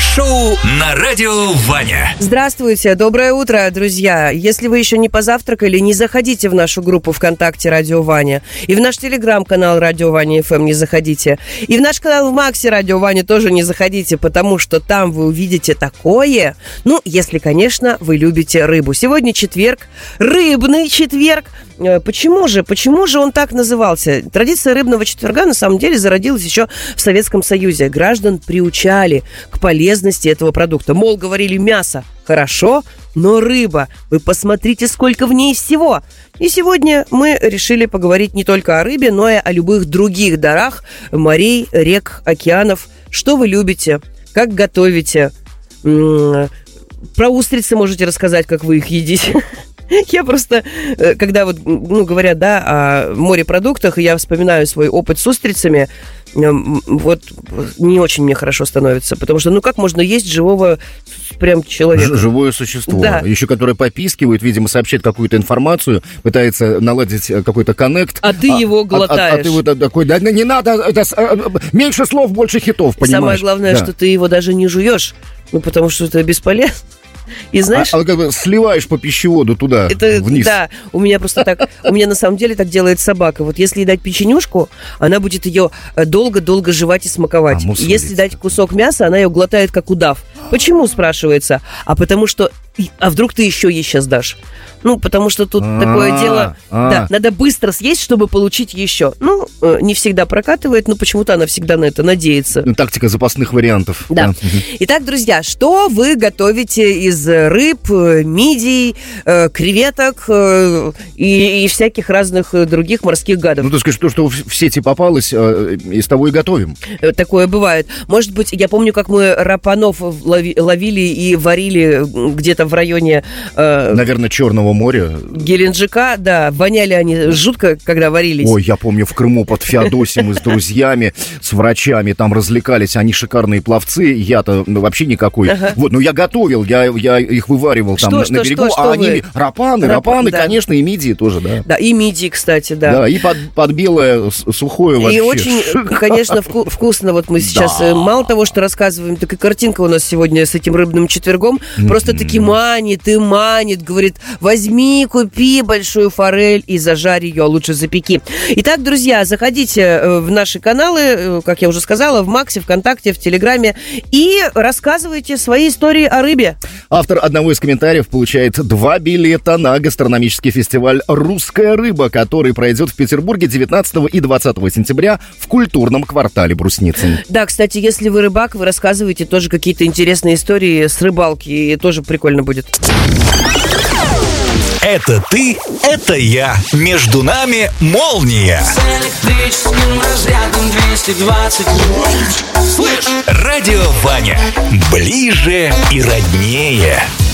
шоу на Радио Ваня. Здравствуйте, доброе утро, друзья. Если вы еще не позавтракали, не заходите в нашу группу ВКонтакте Радио Ваня. И в наш телеграм-канал Радио Ваня ФМ не заходите. И в наш канал в Максе Радио Ваня тоже не заходите, потому что там вы увидите такое. Ну, если, конечно, вы любите рыбу. Сегодня четверг, рыбный четверг. Почему же он так назывался? Традиция рыбного четверга на самом деле зародилась еще в Советском Союзе. Граждан приучали к полезности этого продукта. Мол, говорили, мясо хорошо, но рыба, вы посмотрите, сколько в ней всего. И сегодня мы решили поговорить не только о рыбе, но и о любых других дарах морей, рек, океанов. Что вы любите, как готовите. Про устрицы можете рассказать, как вы их едите. Я просто, когда говорят, о морепродуктах, я вспоминаю свой опыт с устрицами, вот не очень мне хорошо становится, потому что, как можно есть живого прям человека? Живое существо, да. Еще которое попискивает, видимо, сообщает какую-то информацию, пытается наладить какой-то коннект. А ты его глотаешь. А ты вот такой, да не надо, меньше слов, больше хитов, понимаешь? Самое главное, что ты его даже не жуешь, потому что это бесполезно. И знаешь... как бы сливаешь по пищеводу туда, вниз. Да, у меня на самом деле так делает собака. Вот если ей дать печенюшку, она будет ее долго-долго жевать и смаковать. Если дать кусок мяса, она ее глотает, как удав. Почему, спрашивается? А потому что... А вдруг ты еще ей сейчас дашь? Потому что тут такое дело... Да, надо быстро съесть, чтобы получить еще. Не всегда прокатывает, но почему-то она всегда на это надеется. Тактика запасных вариантов. Да. Итак, друзья, что вы готовите из рыб, мидий, креветок и всяких разных других морских гадов? Ты скажешь, что в сети попалось, из того и готовим. Такое бывает. Может быть, я помню, как мы рапанов ловили и варили где-то в районе... наверное, Черного моря. Геленджика, да. Воняли они жутко, когда варились. Ой, я помню, в Крыму под Феодосией мы с друзьями, с врачами там развлекались. Они шикарные пловцы, я-то вообще никакой. Ага. Я готовил, я их вываривал там на берегу. Они рапаны, да. Конечно, и мидии тоже, да. Да, и мидии, кстати, да. Да, и под белое сухое вообще. И очень, конечно, вкусно. Вот мы сейчас мало того, что рассказываем, так и картинка у нас сегодня с этим рыбным четвергом. Просто-таки манит, говорит, возьми, купи большую форель и зажарь ее, а лучше запеки. Итак, друзья, заходите в наши каналы, как я уже сказала, в Максе, ВКонтакте, в Телеграме и рассказывайте свои истории о рыбе. Автор одного из комментариев получает 2 билета на гастрономический фестиваль «Русская рыба», который пройдет в Петербурге 19 и 20 сентября в культурном квартале Брусницын. Да, кстати, если вы рыбак, вы рассказываете тоже какие-то интересные истории с рыбалки, и тоже прикольно будет. Это ты, это я. Между нами молния. С электрическим разрядом 220 вольт. Слышь, Радио Ваня. Ближе и роднее.